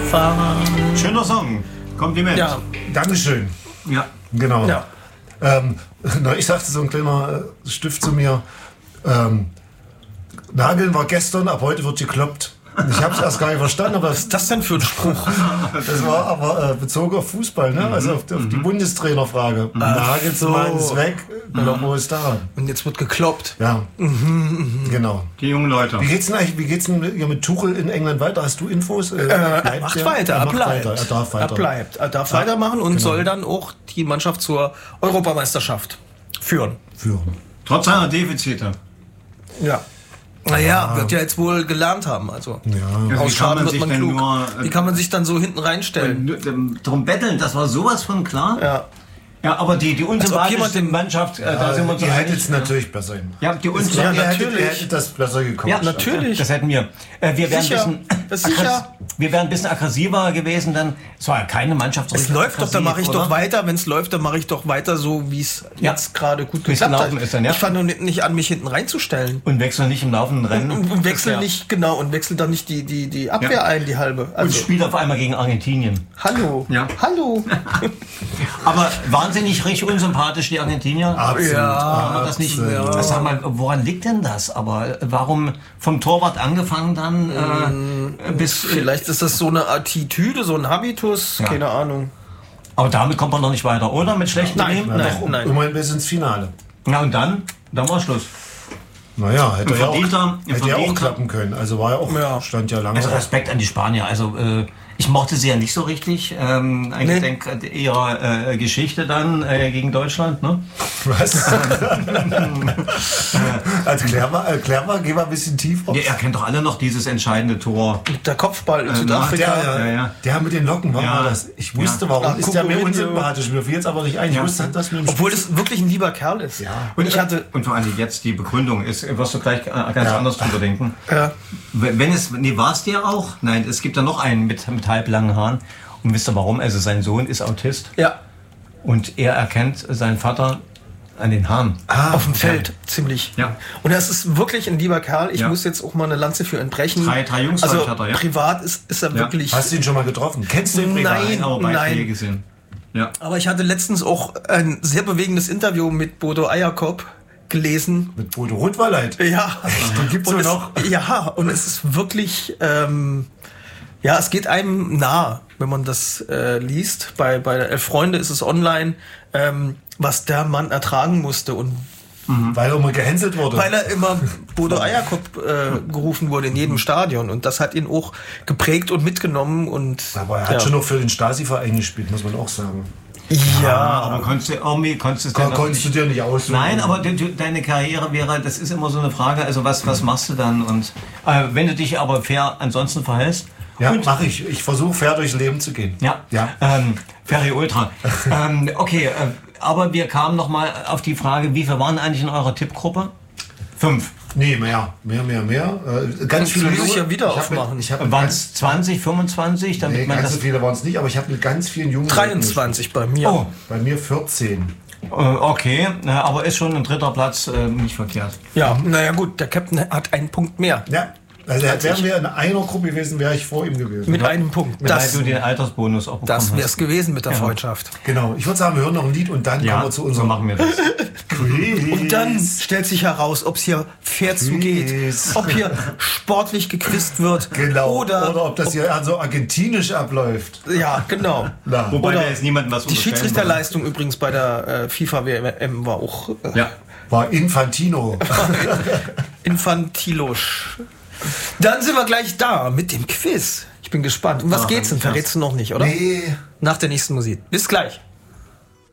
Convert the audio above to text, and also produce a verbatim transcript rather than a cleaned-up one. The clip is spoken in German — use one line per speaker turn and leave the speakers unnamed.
fahren.
Schöner Song. Kompliment.
Ja.
Dankeschön.
Ja.
Genau.
Ja.
Ähm, na, ich sagte so ein kleiner äh, Stift zu mir, ähm, Nageln war gestern, ab heute wird gekloppt. Ich habe es erst gar nicht verstanden, aber
Was ist das denn für ein Spruch?
das war aber äh, bezogen auf Fußball, ne? Also auf, auf die Bundestrainerfrage. Nagelsmann
so.
ist weg, Colombo ist da.
Und jetzt wird gekloppt.
Ja, genau.
Die jungen Leute.
Wie geht's denn eigentlich, wie geht's denn mit, ja, mit Tuchel in England weiter? Hast du Infos? Äh,
Er macht
der?
weiter, er,
macht
bleibt.
weiter, er darf weiter.
Er bleibt. Er darf weitermachen und soll dann auch die Mannschaft zur Europameisterschaft führen.
Führen.
Trotz seiner Defizite.
Ja. Naja, wird ja jetzt wohl gelernt haben. Also
Ja.
Ja, wie kann
ausschaden
man
wird
sich
man
denn
klug.
nur, äh,
Wie kann man sich dann so hinten reinstellen?
Drum betteln, das war sowas von klar.
Ja.
Ja, aber die, die
jemand
unsympathische
den-
Mannschaft, äh, da sind wir uns
Ihr
einig.
hättet es natürlich besser hin.
Ja, die
Ja,
unsympathische.
ihr hättet,
natürlich.
ihr hättet das besser gekommen.
Ja,
natürlich.
Das hätten wir. Äh, wir wären
Sicher.
ein bisschen,
Das ist sicher.
wir wären ein bisschen aggressiver gewesen, dann. Es war ja keine Mannschaft. so
Es
richtig
läuft doch, dann
aggressiv,
mache ich
oder?
doch weiter. Wenn es läuft, dann mache ich doch weiter so, wie es
Ja.
jetzt gerade gut
Wie's
geklappt
gelaufen
hat.
ist dann, ja.
Ich fange nur nicht, nicht an, mich hinten reinzustellen.
Und wechseln nicht im laufenden Rennen.
Und, und wechsel
Ja.
nicht, genau, und wechsel dann nicht die, die, die Abwehr
Ja.
ein, die halbe.
Und
Also,
spielt auf einmal gegen Argentinien.
hallo.
Ja.
Hallo.
Aber wahnsinnig richtig unsympathisch, die Argentinier.
Absolut.
Aber das nicht.
absolut.
Sag mal, woran liegt denn das? Aber warum vom Torwart angefangen dann äh, bis.
Vielleicht ist das so eine Attitüde, so ein Habitus,
Ja.
keine Ahnung.
Aber damit kommt man noch nicht weiter, oder? Mit schlechten
Nein,
Themen?
nein.
Doch,
nein.
immerhin bis ins Finale.
Ja, und dann? Dann war Schluss.
Naja, hätte
Ein
ja auch,
verdienter- ein
hätte ja auch
verdienter-
klappen können. Also war ja auch,
Ja.
stand ja lange.
Also Respekt an die Spanier. Also äh, ich mochte sie ja nicht so richtig. Ähm, eigentlich
Nee.
denk ihrer äh, Geschichte dann äh, gegen Deutschland. Ne?
Was? also klär mal, äh, klär mal, geh mal ein bisschen tiefer.
Ihr erkennt doch alle noch dieses entscheidende Tor.
Mit der Kopfball in
Äh,
Südafrika.
Der,
Ja, ja.
der mit den Locken, warum
Ja.
war das? Ich wusste,
Ja.
warum
Ach,
ist der mir
Kukurino.
unsympathisch. Mir fiel jetzt aber nicht ein. Ich
Ja.
wusste, dass mir im
Obwohl das wirklich ein lieber Kerl ist.
Ja.
Und ich hatte,
Und vor allem jetzt die Begründung ist, wirst du gleich äh, ganz
Ja.
anders drüber denken.
ja,
Wenn es, nee, war es der auch? Nein, es gibt da noch einen mit, mit halblangen Haaren. Und wisst ihr warum? Also sein Sohn ist Autist
ja,
und er erkennt seinen Vater an den Haaren.
Ah,
auf dem Feld, ziemlich.
Ja.
Und er ist wirklich ein lieber Kerl. Ich
Ja.
muss jetzt auch mal eine Lanze für ihn brechen.
Drei- drei Jungs
also
hat er, ja.
privat ist, ist er
Ja.
wirklich...
Hast du ihn schon mal getroffen? Kennst du ihn privat?
Nein.
Aber Beiträge
nein.
gesehen. Ja.
Aber ich hatte letztens auch ein sehr bewegendes Interview mit Bodo Eierkop gelesen.
Mit Bodo Rotwalleit.
Ja,
Den gibt's
und
ja
es,
noch.
ja, und es ist wirklich, ähm, ja, es geht einem nah, wenn man das äh, liest. Bei, bei der Elf Freunde ist es online, ähm, was der Mann ertragen musste und
Weil er mal gehänselt wurde.
weil er immer Bodo Eierkop äh, gerufen wurde in jedem Stadion und das hat ihn auch geprägt und mitgenommen und
aber er hat
ja.
schon noch für den Stasi-Verein gespielt, muss man auch sagen.
ja,
Aber konntest du irgendwie, konntest du es
Kon
denn noch
konntest du
nicht-
dir nicht aussuchen.
Nein, aber de, de, deine Karriere wäre, das ist immer so eine Frage, also was, was machst du dann? Und äh, wenn du dich aber fair ansonsten verhältst,
Ja,
und,
mache ich. Ich versuche fair durchs Leben zu gehen.
ja,
Ja.
Ähm, Ferry Ultra. ähm, okay, äh, aber wir kamen nochmal auf die Frage, wie viele waren eigentlich in eurer Tippgruppe? Fünf.
Nee, mehr. Mehr, mehr, mehr. Äh, ganz
Das
viele
muss ich
junge-
ja wieder
ich hab
aufmachen.
Mit, ich habe
Waren
ganz,
es zwanzig, fünfundzwanzig? Damit
nee,
man
ganz
das,
so viele waren es nicht, aber ich habe mit ganz vielen jungen
dreiundzwanzig bei mir.
Oh,
Leuten gespielt. Bei mir vierzehn.
äh, okay, äh, aber ist schon ein dritter Platz äh, nicht verkehrt.
Ja, naja gut, der Captain hat einen Punkt mehr.
Ja. Also wären wir in einer Gruppe gewesen, wäre ich vor ihm gewesen.
Mit einem Punkt.
Weil
Das,
du den Altersbonus auch bekommen
das wäre es
hast.
gewesen mit der Freundschaft.
Genau. Ich würde sagen, wir hören noch ein Lied und dann
Ja,
kommen wir zu
so
unserem
machen wir das.
Quiz.
Und dann stellt sich heraus, ob es hier fair zugeht,
Quiz.
ob hier sportlich gequizt wird
Genau.
oder,
Oder ob das hier so argentinisch abläuft.
ja, genau.
Na.
Wobei
Oder
da jetzt niemandem was
Die
unterstellen
Schiedsrichterleistung übrigens bei der äh, FIFA W M war auch äh,
will. Ja.
War Infantino.
infantilosch. Dann sind wir gleich da mit dem Quiz. Ich bin gespannt. Um was
Ah,
geht's denn?
krass.
Verrätst du noch nicht, oder?
Nee.
Nach der nächsten Musik. Bis gleich.